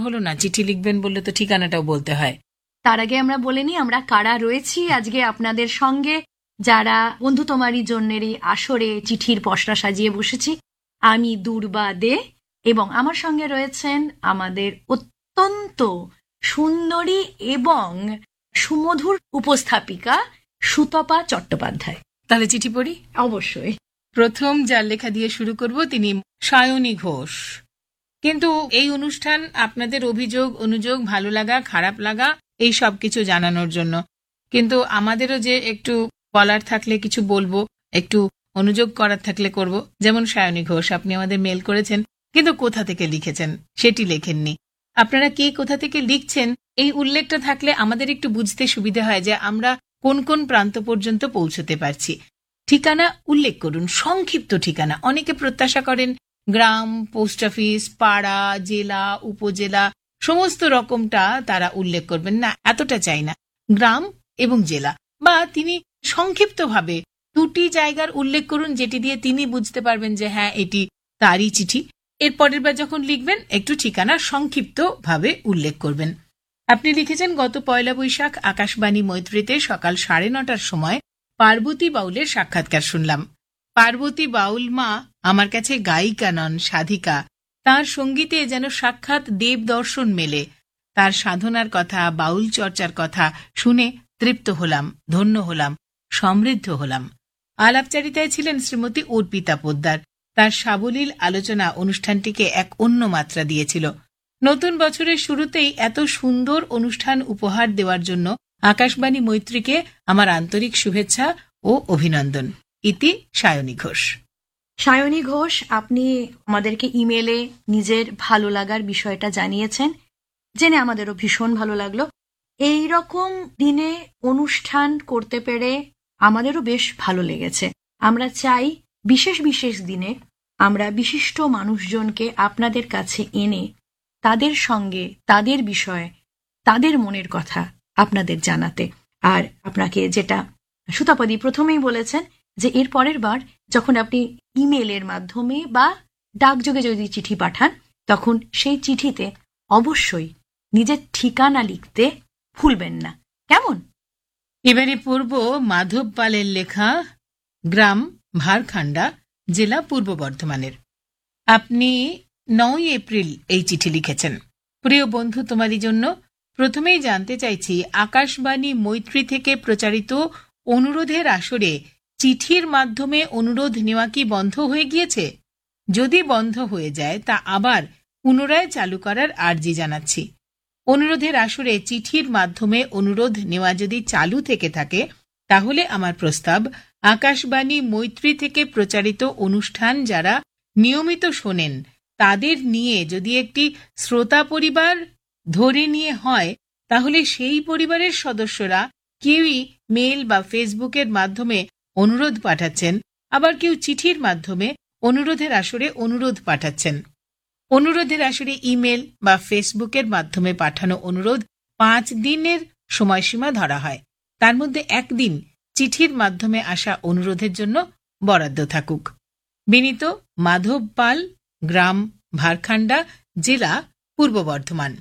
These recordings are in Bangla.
হলো না, চিঠি লিখবেন বললে তো ঠিকানাটাও বলতে হয়। তার আগে আমরা বলে নিই আমরা কারা রয়েছি আজকে আপনাদের সঙ্গে, যারা বন্ধু তোমারই জন্যের এই আসরে চিঠির পসরা সাজিয়ে বসেছি। আমি দুর্বা দে, এবং আমার সঙ্গে রয়েছেন আমাদের অত্যন্ত সুন্দরী এবং সুমধুর উপস্থাপিকা সুতপা চট্টোপাধ্যায়। তাহলে চিঠি পড়ি। অবশ্যই। প্রথম যার লেখা দিয়ে শুরু করব তিনি সায়নী ঘোষ। কিন্তু এই অনুষ্ঠান আপনাদের অভিযোগ, অনুযোগ, ভালো লাগা, খারাপ লাগা এই সব কিছু জানানোর জন্য। কিন্তু আমাদেরও যে একটু বলার থাকলে কিছু বলবো, একটু অনুযোগ করার থাকলে করব। যেমন সায়নী ঘোষ, আপনি আমাদের মেল করেছেন, কিন্তু কোথা থেকে লিখেছেন সেটি লেখেননি। আপনারা কে কোথা থেকে লিখছেন এই উল্লেখটা থাকলে আমাদের একটু বুঝতে সুবিধা হয় যে আমরা কোন কোন প্রান্ত পর্যন্ত পৌঁছতে পারছি। ঠিকানা উল্লেখ করুন, সংক্ষিপ্ত ঠিকানা। অনেকে প্রত্যাশা করেন গ্রাম, পোস্ট অফিস, পাড়া, জেলা, উপজেলা সমস্ত রকমটা তারা উল্লেখ করবেন না, এতটা চাই না। গ্রাম এবং জেলা, বা তিনি সংক্ষিপ্তভাবে দুটি জায়গার উল্লেখ করুন যেটি দিয়ে তিনি বুঝতে পারবেন যে হ্যাঁ এটি তারই চিঠি। এর পরের বার যখন লিখবেন একটু ঠিকানা সংক্ষিপ্তভাবে উল্লেখ করবেন। আপনি লিখেছেন, গত 1 বৈশাখ আকাশবাণী মৈত্রীতে সকাল 9:30টার সময় পার্বতী বাউলের সাক্ষাৎকার শুনলাম। পার্বতী বাউল মা আমার কাছে গায়িকা নন, সাধিকা। তার সঙ্গীতে যেন সাক্ষাৎ দেব দর্শন মেলে। তার সাধনার কথা, বাউল চর্চার কথা শুনে তৃপ্ত হলাম, ধন্য হলাম, সমৃদ্ধ হলাম। আলাপচারিতায় ছিলেন শ্রীমতী অর্পিতা পোদ্দার। তার সাবলীল আলোচনা অনুষ্ঠানটিকে এক অন্য মাত্রা দিয়েছিল। নতুন বছরের শুরুতেই এত সুন্দর অনুষ্ঠান উপহার দেওয়ার জন্য আকাশবাণী মৈত্রীকে আমার আন্তরিক শুভেচ্ছা ও অভিনন্দন। ইতি সায়নী ঘোষ। সায়নী ঘোষ, আপনি আমাদেরকে ইমেলে নিজের ভালো লাগার বিষয়টা জানিয়েছেন, জেনে আমাদেরও ভীষণ ভালো লাগলো। এই রকম দিনে অনুষ্ঠান করতে পেরে আমাদেরও বেশ ভালো লেগেছে। আমরা চাই বিশেষ বিশেষ দিনে আমরা বিশিষ্ট মানুষজনকে আপনাদের কাছে এনে তাদের সঙ্গে তাদের বিষয়ে, তাদের মনের কথা আপনাদের জানাতে। আর আপনাকে যেটা সুতাপদি প্রথমেই বলেছেন যে এর পরের বার যখন আপনি ইমেলের মাধ্যমে বা ডাকযোগে যদি চিঠি পাঠান, তখন সেই চিঠিতে অবশ্যই নিজের ঠিকানা লিখতে ভুলবেন না, কেমন? এবারে পড়ব মাধব পালের লেখা, গ্রাম ভারখান্ডা, জেলা পূর্ব বর্ধমানের। আপনি 9 এপ্রিল এই চিঠি লিখেছেন। প্রিয় বন্ধু তোমারই জন্য, প্রথমেই জানতে চাইছি আকাশবাণী মৈত্রী থেকে প্রচারিত অনুরোধের আসরে চিঠির মাধ্যমে অনুরোধ নেওয়া কি বন্ধ হয়ে গিয়েছে? যদি বন্ধ হয়ে যায় তা আবার পুনরায় চালু করার আর্জি জানাচ্ছি। অনুরোধের আসরে চিঠির মাধ্যমে অনুরোধ নেওয়া যদি চালু থেকে থাকে, তাহলে আমার প্রস্তাব আকাশবাণী মৈত্রী থেকে প্রচারিত অনুষ্ঠান যারা নিয়মিত শোনেন তাদের নিয়ে যদি একটি শ্রোতা পরিবার ধরে নিয়ে হয়, তাহলে সেই পরিবারের সদস্যরা কেউই মেল বা ফেসবুকের মাধ্যমে অনুরোধ পাঠাচ্ছেন, আবার কেউ চিঠির মাধ্যমে অনুরোধের আসরে অনুরোধ পাঠাচ্ছেন। অনুরোধের আসরে ইমেল বা ফেসবুকের মাধ্যমে পাঠানো অনুরোধ 5 দিনের সময়সীমা ধরা হয়। তার মধ্যে 1 দিন চিঠির মাধ্যমে আসা অনুরোধের জন্য বরাদ্দ থাকুক। বিনীত, মাধব পাল, গ্রাম ভারখান্ডা, জেলা পূর্ব বর্ধমান।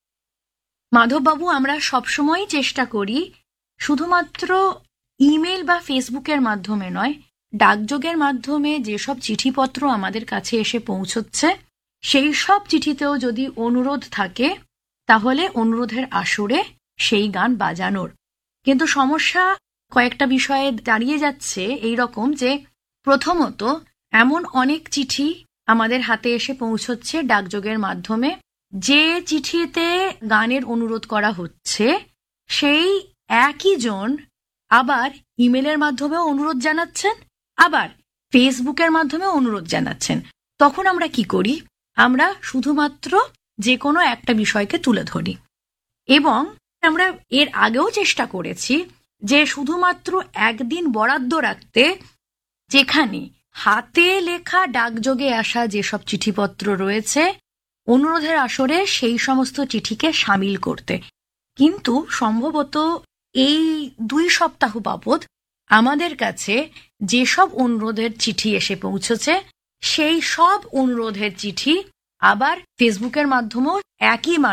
মাধববাবু, আমরা সবসময় চেষ্টা করি শুধুমাত্র ইমেল বা ফেসবুকের মাধ্যমে নয়, ডাকযোগের মাধ্যমে যেসব চিঠিপত্র আমাদের কাছে এসে পৌঁছচ্ছে সেই সব চিঠিতেও যদি অনুরোধ থাকে তাহলে অনুরোধের আসরে সেই গান বাজানোর। কিন্তু সমস্যা কয়েকটা বিষয়ে দাঁড়িয়ে যাচ্ছে এই রকম যে, প্রথমত এমন অনেক চিঠি আমাদের হাতে এসে পৌঁছচ্ছে ডাকযোগের মাধ্যমে, যে চিঠিতে গানের অনুরোধ করা হচ্ছে সেই একই জন আবার ইমেলের মাধ্যমেও অনুরোধ জানাচ্ছেন, আবার ফেসবুকের মাধ্যমেও অনুরোধ জানাচ্ছেন। তখন আমরা কি করি? আমরা শুধুমাত্র যে কোনো একটা বিষয়কে তুলে ধরি, এবং আমরা এর আগেও চেষ্টা করেছি যে শুধুমাত্র একদিন বরাদ্দ রাখতে, যেখানে হাতে লেখা ডাকযোগে আসা যেসব চিঠিপত্র রয়েছে অনুরোধের আসরে সেই সমস্ত চিঠিকে সামিল করতে। কিন্তু সম্ভবত এই 2 সপ্তাহ বাবদ আমাদের কাছে যেসব অনুরোধের চিঠি এসে পৌঁছেছে সেই সব অনুরোধের চিঠি আবার ফেসবুকের মাধ্যমেও একই